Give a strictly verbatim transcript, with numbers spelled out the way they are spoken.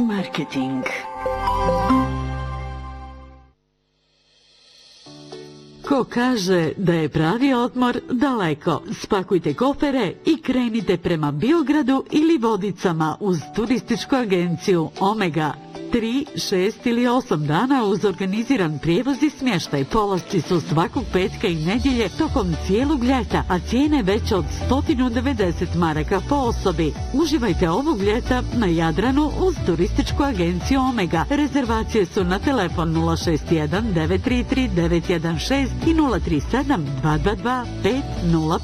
Marketing. Ko kaže da je pravi odmor daleko, spakujte kofere i krenite prema Biogradu ili Vodicama uz turističku agenciju Omega. Tri, šest ili osam dana uz organiziran prijevoz i smještaj. Polasci su svakog petka i nedjelje tokom cijelog ljeta, a cijene veće od sto devedeset maraka po osobi. Uživajte ovog ljeta na Jadranu uz turističku agenciju Omega. Rezervacije su na telefon nula šest jedan devet tri tri devet jedan šest i nula tri sedam dva dva dva pet nula